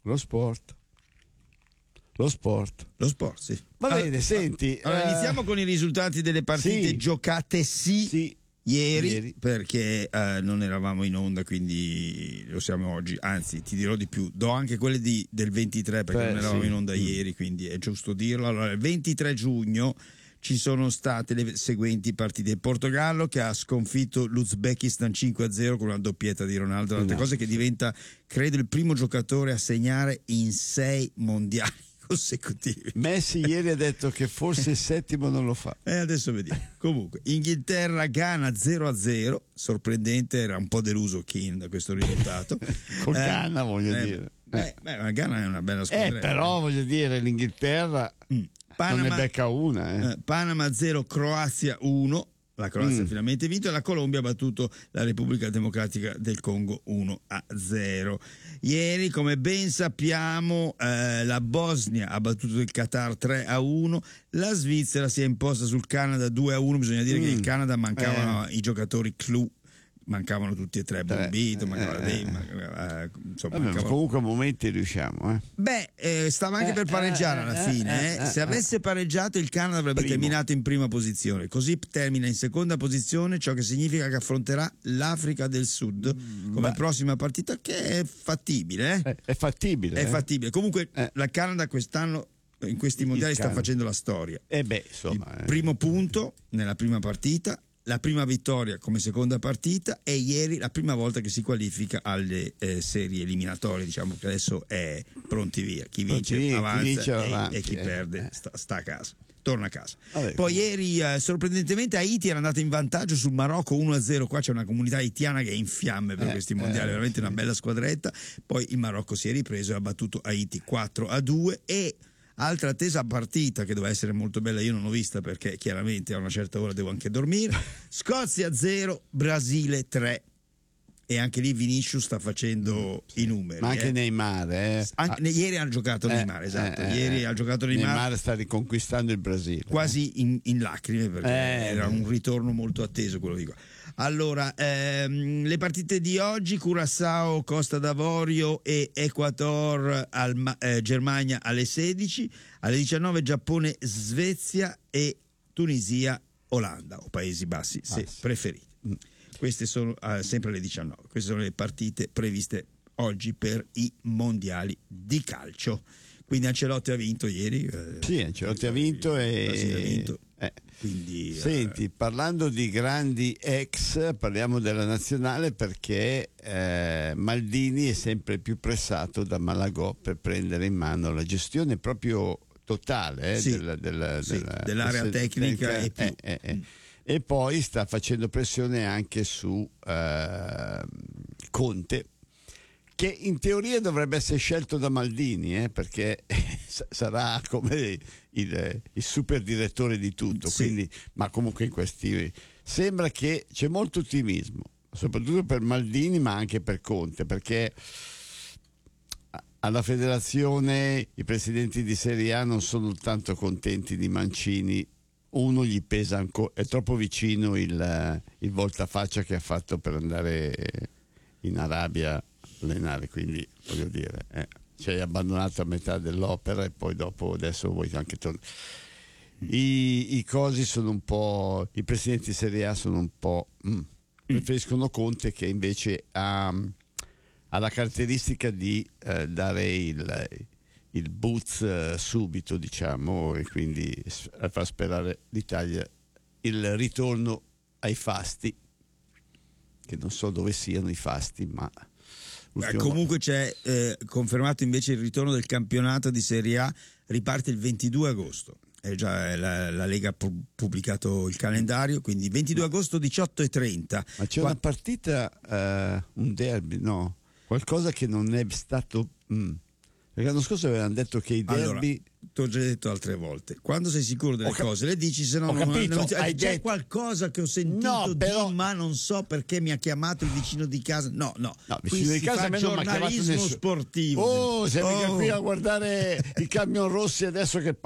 Lo sport, sì. Va bene, senti. Allora, iniziamo con i risultati delle partite giocate ieri, perché non eravamo in onda, quindi lo siamo oggi. Anzi, ti dirò di più, do anche quelle del 23 perché non eravamo in onda ieri, quindi è giusto dirlo. Allora, il 23 giugno ci sono state le seguenti partite: il Portogallo che ha sconfitto l'Uzbekistan 5-0 con una doppietta di Ronaldo, l'altra cosa che diventa, credo, il primo giocatore a segnare in 6 mondiali consecutivi. Messi ieri ha detto che forse il settimo non lo fa. Adesso vediamo. Comunque, Inghilterra-Ghana 0-0, sorprendente, era un po' deluso Keane da questo risultato. Con Ghana, voglio dire. Ma Ghana è una bella squadra. Però voglio dire, l'Inghilterra non ne becca una. Panama 0, Croazia 1. La Croazia ha finalmente vinto e la Colombia ha battuto la Repubblica Democratica del Congo 1-0. Ieri, come ben sappiamo, la Bosnia ha battuto il Qatar 3-1, la Svizzera si è imposta sul Canada 2-1. Bisogna dire che il Canada mancavano i giocatori clou. Mancavano tutti e tre, Bombito, comunque a momenti riusciamo. Stava anche per pareggiare alla fine. Se avesse pareggiato, il Canada avrebbe terminato in prima posizione, così termina in seconda posizione, ciò che significa che affronterà l'Africa del Sud come prossima partita, che è fattibile. È fattibile. Comunque la Canada quest'anno in questi mondiali sta facendo la storia. Il primo punto nella prima partita, la prima vittoria come seconda partita, e ieri la prima volta che si qualifica alle serie eliminatorie. Diciamo che adesso è pronti via, chi vince avanza e chi perde sta a casa, torna a casa. Poi ieri sorprendentemente Haiti era andata in vantaggio sul Marocco 1-0. Qua c'è una comunità haitiana che è in fiamme per questi mondiali, veramente una bella squadretta. Poi il Marocco si è ripreso e ha battuto Haiti 4-2. E altra attesa partita che doveva essere molto bella, io non l'ho vista perché chiaramente a una certa ora devo anche dormire. Scozia 0, Brasile 3. E anche lì Vinicius sta facendo i numeri. Ma anche Neymar. Ieri hanno giocato Neymar, esatto. Ieri ha giocato Neymar sta riconquistando il Brasile. Quasi in lacrime, perché era un ritorno molto atteso quello di qua. Allora, le partite di oggi: Curaçao, Costa d'Avorio e Ecuador Germania alle 16, alle 19 Giappone, Svezia e Tunisia, Olanda o Paesi Bassi se preferite. Queste sono sempre alle 19. Queste sono le partite previste oggi per i mondiali di calcio. Quindi Ancelotti ha vinto ieri. Ancelotti ha vinto Quindi, senti, parlando di grandi ex, parliamo della nazionale, perché Maldini è sempre più pressato da Malagò per prendere in mano la gestione proprio totale dell'area tecnica e più. E poi sta facendo pressione anche su Conte, che in teoria dovrebbe essere scelto da Maldini, perché sarà come il super direttore di tutto. Quindi, ma comunque in questi sembra che c'è molto ottimismo, soprattutto per Maldini ma anche per Conte, perché alla federazione i presidenti di Serie A non sono tanto contenti di Mancini. Uno gli pesa ancora, è troppo vicino il voltafaccia che ha fatto per andare in Arabia a allenare, quindi voglio dire, ci hai abbandonato a metà dell'opera e poi dopo adesso vuoi anche tornare. I cosi sono un po', i presidenti di Serie A sono un po' preferiscono Conte, che invece ha la caratteristica di dare il boots subito, diciamo, e quindi fa sperare l'Italia il ritorno ai fasti, che non so dove siano i fasti, ma comunque c'è confermato invece il ritorno del campionato di Serie A, riparte il 22 agosto. La Lega ha pubblicato il calendario, quindi 22 agosto 18:30. Ma c'è una partita, un derby, no? Qualcosa che non è stato... Perché l'anno scorso avevano detto che i derby... Ti ho già detto altre volte, quando sei sicuro delle cose le dici, se no c'è qualcosa che ho sentito ma non so perché mi ha chiamato il vicino di casa. No, vicino di casa fa giornalismo sportivo. Siamo qui a guardare i camion rossi adesso che